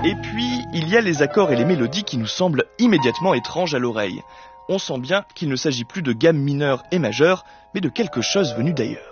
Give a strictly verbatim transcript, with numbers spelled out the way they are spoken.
Et puis, il y a les accords et les mélodies qui nous semblent immédiatement étranges à l'oreille. On sent bien qu'il ne s'agit plus de gammes mineures et majeures, mais de quelque chose venu d'ailleurs.